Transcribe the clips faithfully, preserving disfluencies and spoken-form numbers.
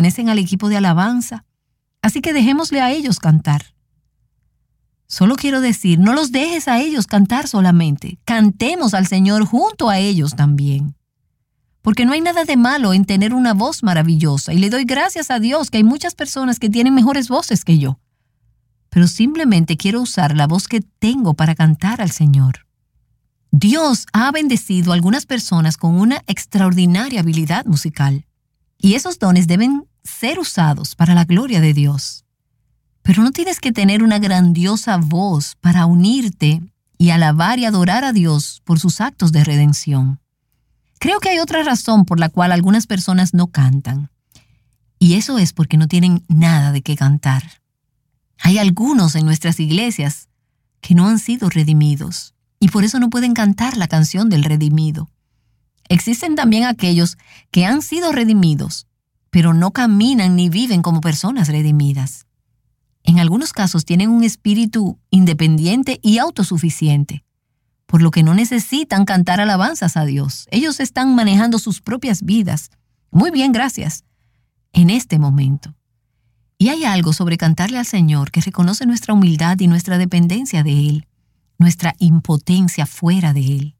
pertenecen al equipo de alabanza, así que dejémosle a ellos cantar. Solo quiero decir, no los dejes a ellos cantar solamente. Cantemos al Señor junto a ellos también. Porque no hay nada de malo en tener una voz maravillosa. Y le doy gracias a Dios que hay muchas personas que tienen mejores voces que yo. Pero simplemente quiero usar la voz que tengo para cantar al Señor. Dios ha bendecido a algunas personas con una extraordinaria habilidad musical. Y esos dones deben ser usados para la gloria de Dios. Pero no tienes que tener una grandiosa voz para unirte y alabar y adorar a Dios por sus actos de redención. Creo que hay otra razón por la cual algunas personas no cantan. Y eso es porque no tienen nada de qué cantar. Hay algunos en nuestras iglesias que no han sido redimidos y por eso no pueden cantar la canción del redimido. Existen también aquellos que han sido redimidos, pero no caminan ni viven como personas redimidas. En algunos casos tienen un espíritu independiente y autosuficiente, por lo que no necesitan cantar alabanzas a Dios. Ellos están manejando sus propias vidas. Muy bien, gracias. En este momento. Y hay algo sobre cantarle al Señor que reconoce nuestra humildad y nuestra dependencia de Él, nuestra impotencia fuera de Él.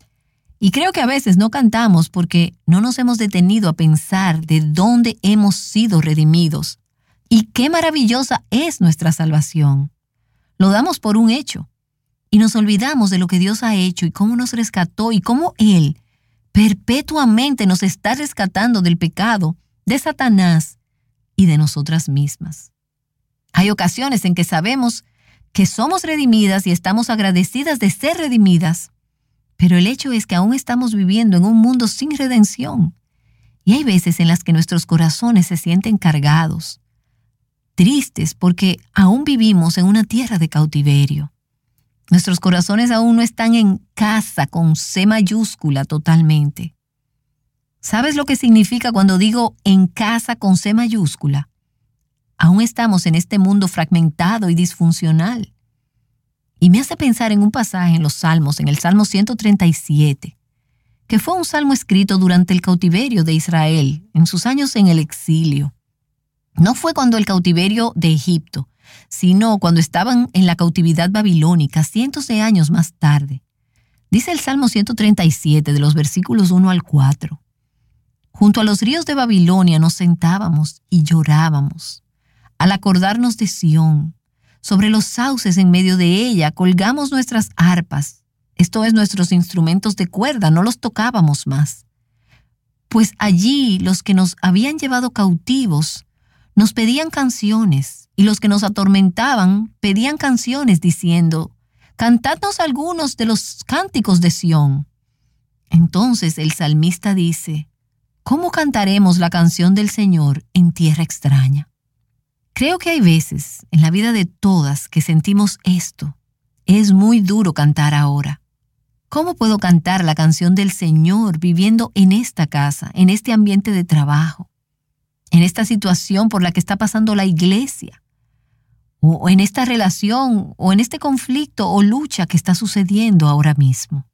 Y creo que a veces no cantamos porque no nos hemos detenido a pensar de dónde hemos sido redimidos y qué maravillosa es nuestra salvación. Lo damos por un hecho y nos olvidamos de lo que Dios ha hecho y cómo nos rescató y cómo Él perpetuamente nos está rescatando del pecado, de Satanás y de nosotras mismas. Hay ocasiones en que sabemos que somos redimidas y estamos agradecidas de ser redimidas, pero el hecho es que aún estamos viviendo en un mundo sin redención y hay veces en las que nuestros corazones se sienten cargados, tristes porque aún vivimos en una tierra de cautiverio. Nuestros corazones aún no están en casa con C mayúscula totalmente. ¿Sabes lo que significa cuando digo en casa con C mayúscula? Aún estamos en este mundo fragmentado y disfuncional. Y me hace pensar en un pasaje en los Salmos, en el Salmo ciento treinta y siete, que fue un salmo escrito durante el cautiverio de Israel, en sus años en el exilio. No fue cuando el cautiverio de Egipto, sino cuando estaban en la cautividad babilónica cientos de años más tarde. Dice el Salmo ciento treinta y siete de los versículos uno al cuatro. Junto a los ríos de Babilonia nos sentábamos y llorábamos. Al acordarnos de Sión, sobre los sauces en medio de ella colgamos nuestras arpas. Esto es, nuestros instrumentos de cuerda, no los tocábamos más. Pues allí los que nos habían llevado cautivos nos pedían canciones, y los que nos atormentaban pedían canciones diciendo: cantadnos algunos de los cánticos de Sión. Entonces el salmista dice: ¿cómo cantaremos la canción del Señor en tierra extraña? Creo que hay veces en la vida de todas que sentimos esto. Es muy duro cantar ahora. ¿Cómo puedo cantar la canción del Señor viviendo en esta casa, en este ambiente de trabajo, en esta situación por la que está pasando la iglesia, o en esta relación, o en este conflicto o lucha que está sucediendo ahora mismo?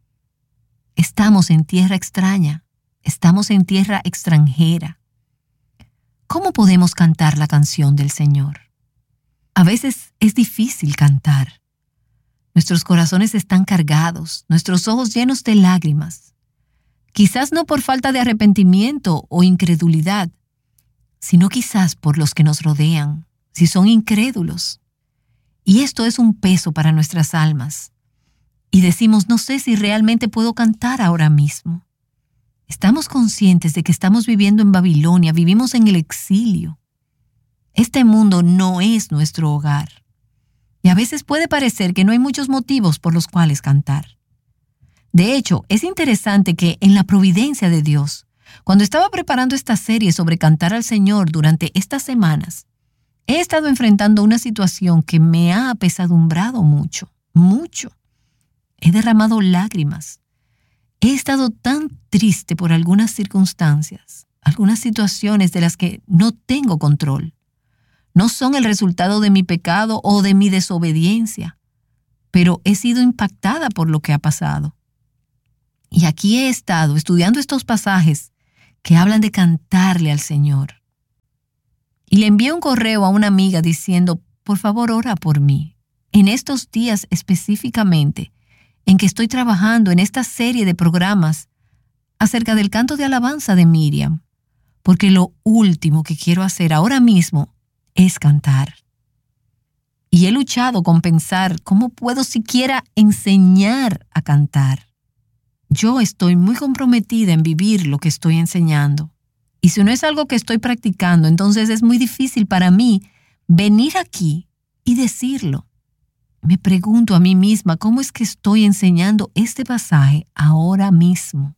Estamos en tierra extraña, estamos en tierra extranjera. ¿Cómo podemos cantar la canción del Señor? A veces es difícil cantar. Nuestros corazones están cargados, nuestros ojos llenos de lágrimas. Quizás no por falta de arrepentimiento o incredulidad, sino quizás por los que nos rodean, si son incrédulos. Y esto es un peso para nuestras almas. Y decimos: no sé si realmente puedo cantar ahora mismo. Estamos conscientes de que estamos viviendo en Babilonia, vivimos en el exilio. Este mundo no es nuestro hogar. Y a veces puede parecer que no hay muchos motivos por los cuales cantar. De hecho, es interesante que en la providencia de Dios, cuando estaba preparando esta serie sobre cantar al Señor durante estas semanas, he estado enfrentando una situación que me ha apesadumbrado mucho, mucho. He derramado lágrimas. He estado tan triste por algunas circunstancias, algunas situaciones de las que no tengo control. No son el resultado de mi pecado o de mi desobediencia, pero he sido impactada por lo que ha pasado. Y aquí he estado estudiando estos pasajes que hablan de cantarle al Señor. Y le envié un correo a una amiga diciendo, por favor, ora por mí. En estos días específicamente, en que estoy trabajando en esta serie de programas acerca del canto de alabanza de Miriam, porque lo último que quiero hacer ahora mismo es cantar. Y he luchado con pensar cómo puedo siquiera enseñar a cantar. Yo estoy muy comprometida en vivir lo que estoy enseñando. Y si no es algo que estoy practicando, entonces es muy difícil para mí venir aquí y decirlo. Me pregunto a mí misma cómo es que estoy enseñando este pasaje ahora mismo.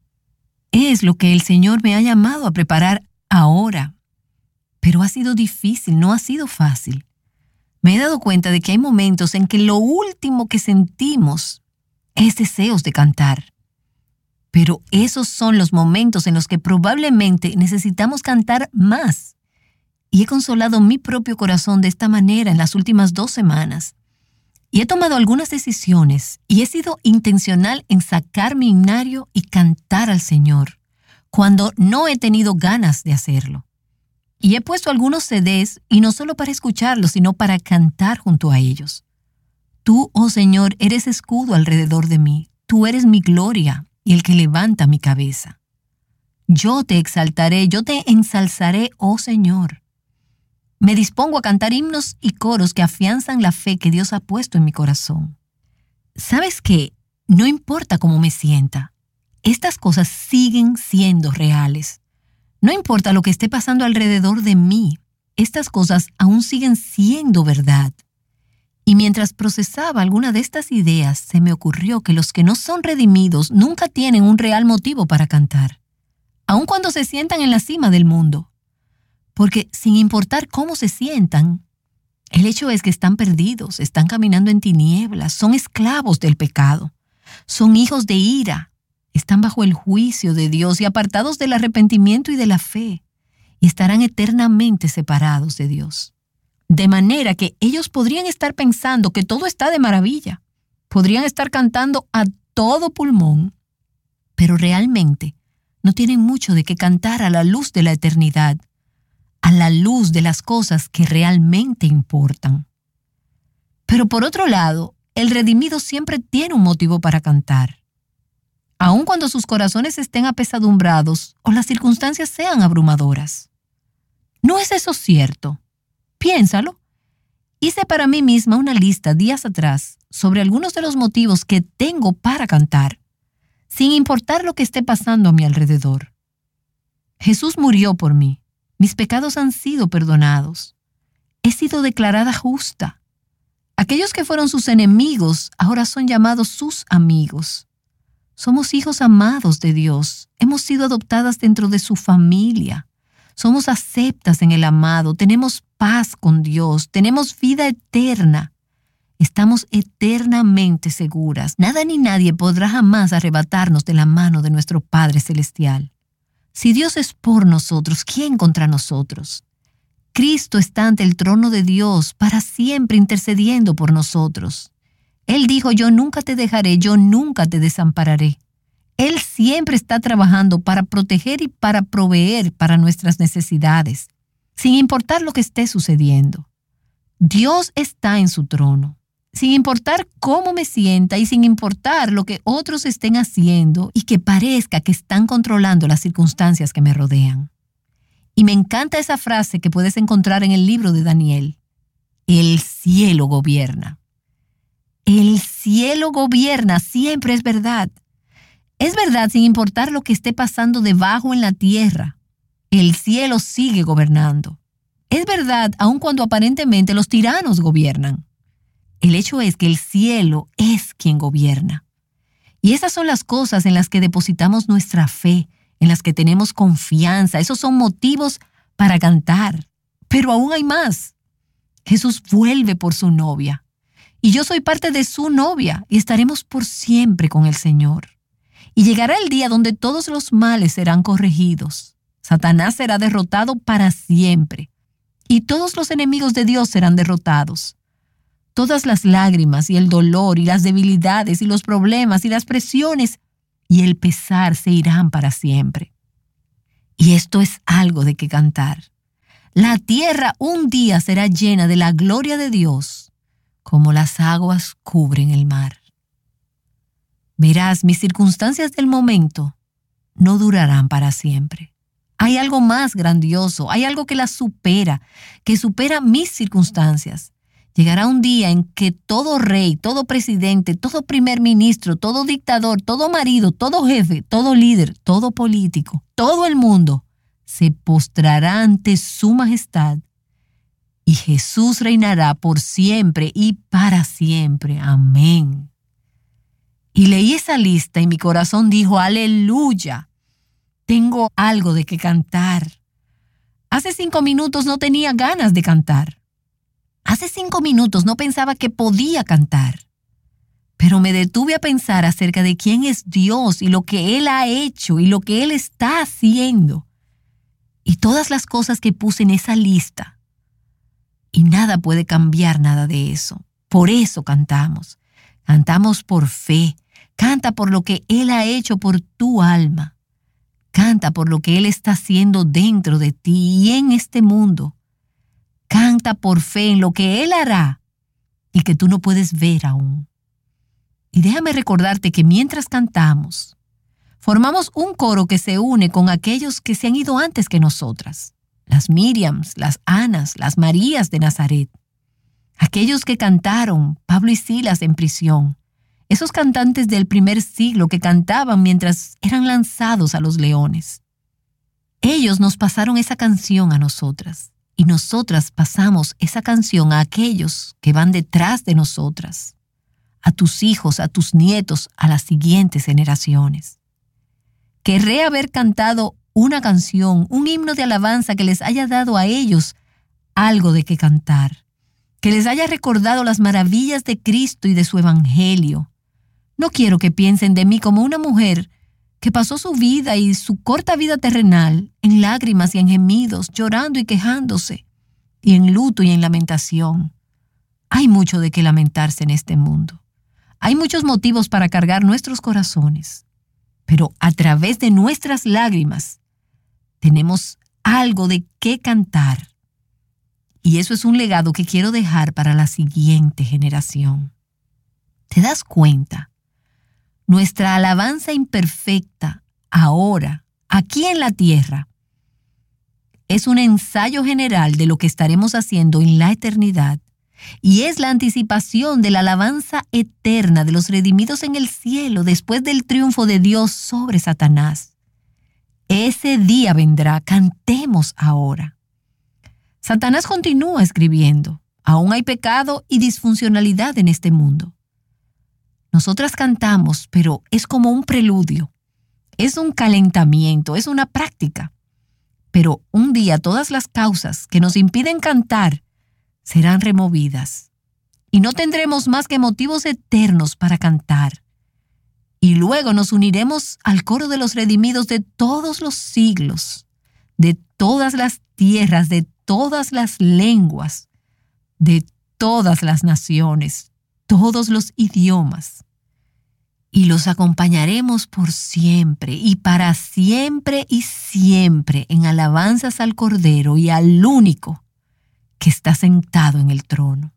Es lo que el Señor me ha llamado a preparar ahora. Pero ha sido difícil, no ha sido fácil. Me he dado cuenta de que hay momentos en que lo último que sentimos es deseos de cantar. Pero esos son los momentos en los que probablemente necesitamos cantar más. Y he consolado mi propio corazón de esta manera en las últimas dos semanas. Y he tomado algunas decisiones y he sido intencional en sacar mi himnario y cantar al Señor, cuando no he tenido ganas de hacerlo. Y he puesto algunos C Ds, y no solo para escucharlos, sino para cantar junto a ellos. Tú, oh Señor, eres escudo alrededor de mí. Tú eres mi gloria y el que levanta mi cabeza. Yo te exaltaré, yo te ensalzaré, oh Señor. Me dispongo a cantar himnos y coros que afianzan la fe que Dios ha puesto en mi corazón. ¿Sabes qué? No importa cómo me sienta. Estas cosas siguen siendo reales. No importa lo que esté pasando alrededor de mí, estas cosas aún siguen siendo verdad. Y mientras procesaba alguna de estas ideas, se me ocurrió que los que no son redimidos nunca tienen un real motivo para cantar, aun cuando se sientan en la cima del mundo. Porque sin importar cómo se sientan, el hecho es que están perdidos, están caminando en tinieblas, son esclavos del pecado, son hijos de ira. Están bajo el juicio de Dios y apartados del arrepentimiento y de la fe, y estarán eternamente separados de Dios. De manera que ellos podrían estar pensando que todo está de maravilla, podrían estar cantando a todo pulmón, pero realmente no tienen mucho de qué cantar a la luz de la eternidad, a la luz de las cosas que realmente importan. Pero por otro lado, el redimido siempre tiene un motivo para cantar. Aun cuando sus corazones estén apesadumbrados o las circunstancias sean abrumadoras. ¿No es eso cierto? Piénsalo. Hice para mí misma una lista días atrás sobre algunos de los motivos que tengo para cantar, sin importar lo que esté pasando a mi alrededor. Jesús murió por mí. Mis pecados han sido perdonados. He sido declarada justa. Aquellos que fueron sus enemigos ahora son llamados sus amigos. Somos hijos amados de Dios. Hemos sido adoptadas dentro de su familia. Somos aceptas en el amado. Tenemos paz con Dios. Tenemos vida eterna. Estamos eternamente seguras. Nada ni nadie podrá jamás arrebatarnos de la mano de nuestro Padre Celestial. Si Dios es por nosotros, ¿quién contra nosotros? Cristo está ante el trono de Dios para siempre intercediendo por nosotros. Él dijo, yo nunca te dejaré, yo nunca te desampararé. Él siempre está trabajando para proteger y para proveer para nuestras necesidades, sin importar lo que esté sucediendo. Dios está en su trono, sin importar cómo me sienta y sin importar lo que otros estén haciendo y que parezca que están controlando las circunstancias que me rodean. Y me encanta esa frase que puedes encontrar en el libro de Daniel. El cielo gobierna. El cielo gobierna, siempre es verdad. Es verdad sin importar lo que esté pasando debajo en la tierra. El cielo sigue gobernando. Es verdad aun cuando aparentemente los tiranos gobiernan. El hecho es que el cielo es quien gobierna. Y esas son las cosas en las que depositamos nuestra fe, en las que tenemos confianza. Esos son motivos para cantar. Pero aún hay más. Jesús vuelve por su novia. Y yo soy parte de su novia y estaremos por siempre con el Señor. Y llegará el día donde todos los males serán corregidos. Satanás será derrotado para siempre. Y todos los enemigos de Dios serán derrotados. Todas las lágrimas y el dolor y las debilidades y los problemas y las presiones y el pesar se irán para siempre. Y esto es algo de que cantar. La tierra un día será llena de la gloria de Dios, como las aguas cubren el mar. Verás, mis circunstancias del momento no durarán para siempre. Hay algo más grandioso, hay algo que las supera, que supera mis circunstancias. Llegará un día en que todo rey, todo presidente, todo primer ministro, todo dictador, todo marido, todo jefe, todo líder, todo político, todo el mundo se postrará ante su majestad y Jesús reinará por siempre y para siempre. Amén. Y leí esa lista y mi corazón dijo, aleluya, tengo algo de qué cantar. Hace cinco minutos no tenía ganas de cantar. Hace cinco minutos no pensaba que podía cantar. Pero me detuve a pensar acerca de quién es Dios y lo que Él ha hecho y lo que Él está haciendo. Y todas las cosas que puse en esa lista. Y nada puede cambiar nada de eso. Por eso cantamos. Cantamos por fe. Canta por lo que Él ha hecho por tu alma. Canta por lo que Él está haciendo dentro de ti y en este mundo. Canta por fe en lo que Él hará y que tú no puedes ver aún. Y déjame recordarte que mientras cantamos, formamos un coro que se une con aquellos que se han ido antes que nosotras. Las Miriams, las Anas, las Marías de Nazaret. Aquellos que cantaron, Pablo y Silas en prisión. Esos cantantes del primer siglo que cantaban mientras eran lanzados a los leones. Ellos nos pasaron esa canción a nosotras. Y nosotras pasamos esa canción a aquellos que van detrás de nosotras, a tus hijos, a tus nietos, a las siguientes generaciones. Querré haber cantado una canción, un himno de alabanza que les haya dado a ellos algo de qué cantar, que les haya recordado las maravillas de Cristo y de su evangelio. No quiero que piensen de mí como una mujer que pasó su vida y su corta vida terrenal en lágrimas y en gemidos, llorando y quejándose, y en luto y en lamentación. Hay mucho de qué lamentarse en este mundo. Hay muchos motivos para cargar nuestros corazones, pero a través de nuestras lágrimas tenemos algo de qué cantar. Y eso es un legado que quiero dejar para la siguiente generación. ¿Te das cuenta? Nuestra alabanza imperfecta, ahora, aquí en la tierra, es un ensayo general de lo que estaremos haciendo en la eternidad y es la anticipación de la alabanza eterna de los redimidos en el cielo después del triunfo de Dios sobre Satanás. Ese día vendrá, cantemos ahora. Satanás continúa escribiendo, aún hay pecado y disfuncionalidad en este mundo. Nosotras cantamos, pero es como un preludio, es un calentamiento, es una práctica. Pero un día todas las causas que nos impiden cantar serán removidas y no tendremos más que motivos eternos para cantar. Y luego nos uniremos al coro de los redimidos de todos los siglos, de todas las tierras, de todas las lenguas, de todas las naciones, todos los idiomas. Y los acompañaremos por siempre y para siempre y siempre en alabanzas al Cordero y al único que está sentado en el trono.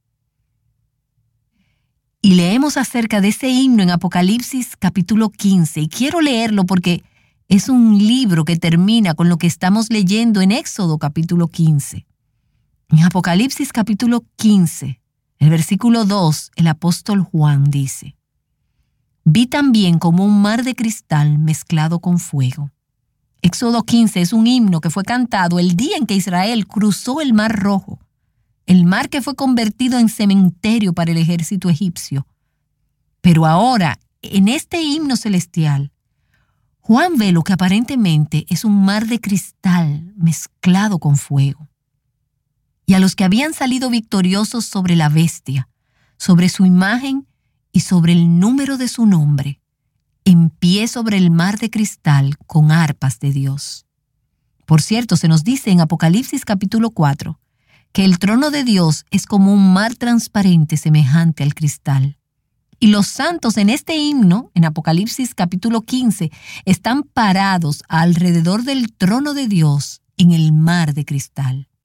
Y leemos acerca de ese himno en Apocalipsis capítulo quince. Y quiero leerlo porque es un libro que termina con lo que estamos leyendo en Éxodo capítulo quince. En Apocalipsis capítulo quince, el versículo dos, el apóstol Juan dice: Vi también como un mar de cristal mezclado con fuego. Éxodo quince es un himno que fue cantado el día en que Israel cruzó el Mar Rojo, el mar que fue convertido en cementerio para el ejército egipcio. Pero ahora, en este himno celestial, Juan ve lo que aparentemente es un mar de cristal mezclado con fuego. Y a los que habían salido victoriosos sobre la bestia, sobre su imagen y sobre el número de su nombre, en pie sobre el mar de cristal con arpas de Dios. Por cierto, se nos dice en Apocalipsis capítulo cuatro que el trono de Dios es como un mar transparente semejante al cristal. Y los santos en este himno, en Apocalipsis capítulo quince, están parados alrededor del trono de Dios en el mar de cristal.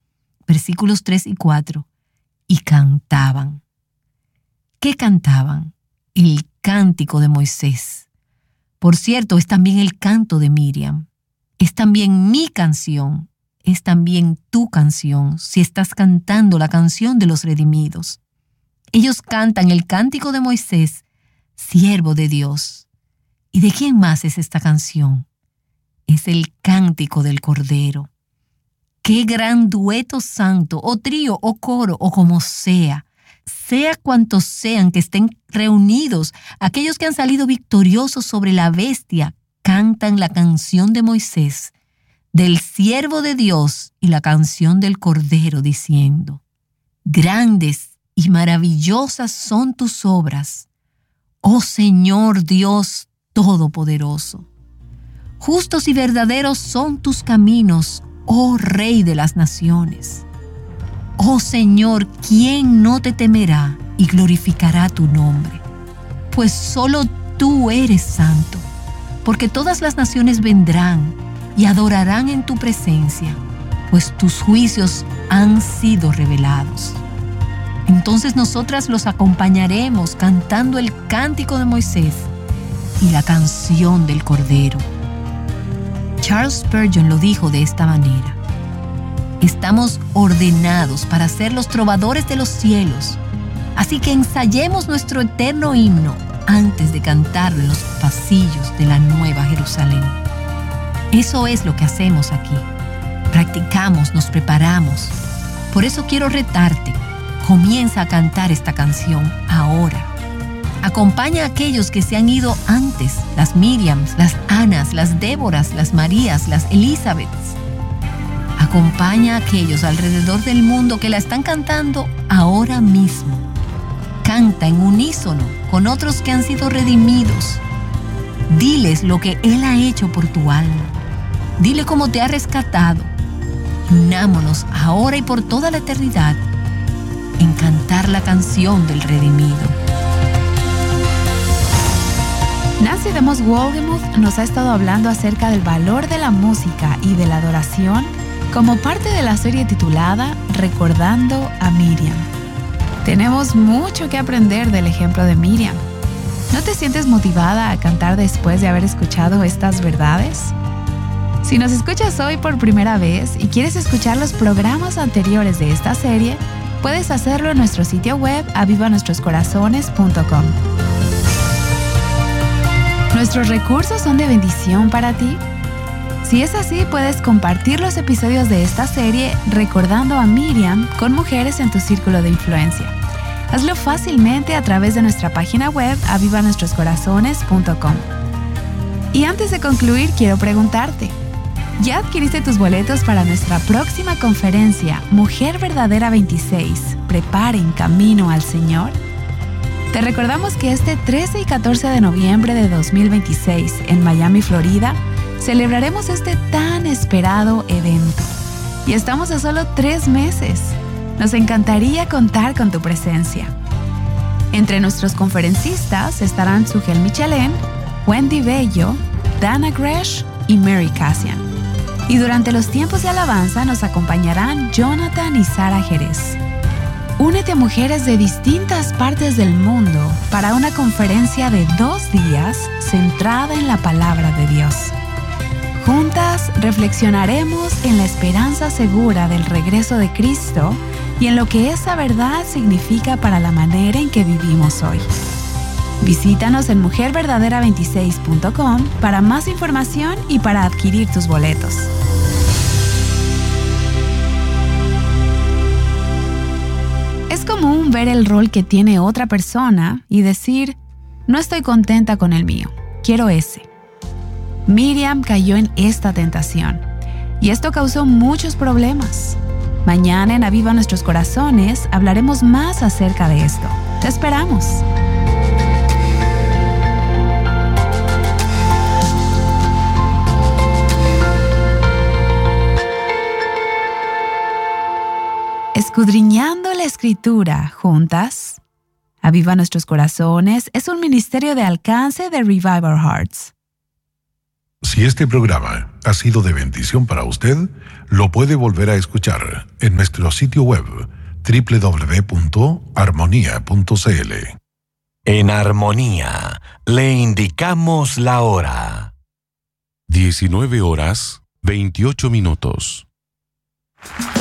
versículos tres y cuatro, y cantaban. ¿Qué cantaban? El cántico de Moisés. Por cierto, es también el canto de Miriam. Es también mi canción. Es también tu canción, si estás cantando la canción de los redimidos. Ellos cantan el cántico de Moisés, siervo de Dios. ¿Y de quién más es esta canción? Es el cántico del Cordero. ¡Qué gran dueto santo, o trío, o coro, o como sea! Sea cuantos sean que estén reunidos, aquellos que han salido victoriosos sobre la bestia, cantan la canción de Moisés, del siervo de Dios y la canción del Cordero, diciendo: Grandes y maravillosas son tus obras, oh Señor Dios Todopoderoso. Justos y verdaderos son tus caminos, oh Rey de las naciones. Oh Señor, ¿quién no te temerá y glorificará tu nombre? Pues solo tú eres santo, porque todas las naciones vendrán y adorarán en tu presencia, pues tus juicios han sido revelados. Entonces nosotras los acompañaremos cantando el cántico de Moisés y la canción del Cordero. Charles Spurgeon lo dijo de esta manera: estamos ordenados para ser los trovadores de los cielos, así que ensayemos nuestro eterno himno antes de cantarlo en los pasillos de la Nueva Jerusalén. Eso es lo que hacemos aquí. Practicamos, nos preparamos. Por eso quiero retarte. Comienza a cantar esta canción ahora. Acompaña a aquellos que se han ido antes, las Miriams, las Anas, las Déboras, las Marías, las Elizabeths. Acompaña a aquellos alrededor del mundo que la están cantando ahora mismo. Canta en unísono con otros que han sido redimidos. Diles lo que Él ha hecho por tu alma. Dile cómo te ha rescatado. Unámonos ahora y por toda la eternidad en cantar la canción del redimido. Nancy DeMoss Wolgemuth nos ha estado hablando acerca del valor de la música y de la adoración como parte de la serie titulada Recordando a Miriam. Tenemos mucho que aprender del ejemplo de Miriam. ¿No te sientes motivada a cantar después de haber escuchado estas verdades? Si nos escuchas hoy por primera vez y quieres escuchar los programas anteriores de esta serie, puedes hacerlo en nuestro sitio web aviva nuestros corazones punto com. ¿Nuestros recursos son de bendición para ti? Si es así, puedes compartir los episodios de esta serie Recordando a Miriam con mujeres en tu círculo de influencia. Hazlo fácilmente a través de nuestra página web aviva nuestros corazones punto com. Y antes de concluir, quiero preguntarte: ¿ya adquiriste tus boletos para nuestra próxima conferencia Mujer Verdadera veintiséis? Preparen camino al Señor. Te recordamos que este trece y catorce de noviembre de dos mil veintiséis en Miami, Florida, celebraremos este tan esperado evento. Y estamos a solo tres meses. Nos encantaría contar con tu presencia. Entre nuestros conferencistas estarán Sugel Michelén, Wendy Bello, Dana Gresh y Mary Cassian. Y durante los tiempos de alabanza nos acompañarán Jonathan y Sara Jerez. Únete a mujeres de distintas partes del mundo para una conferencia de dos días centrada en la palabra de Dios. Juntas reflexionaremos en la esperanza segura del regreso de Cristo y en lo que esa verdad significa para la manera en que vivimos hoy. Visítanos en mujer verdadera veintiséis punto com para más información y para adquirir tus boletos. Es común ver el rol que tiene otra persona y decir: no estoy contenta con el mío, quiero ese. Miriam cayó en esta tentación y esto causó muchos problemas. Mañana en Aviva Nuestros Corazones hablaremos más acerca de esto. Te esperamos. Escudriñando la Escritura juntas. Aviva Nuestros Corazones es un ministerio de alcance de Revive Our Hearts. Si este programa ha sido de bendición para usted, lo puede volver a escuchar en nuestro sitio web doble u doble u doble u punto armonía punto c l. En Armonía le indicamos la hora. diecinueve horas, veintiocho minutos.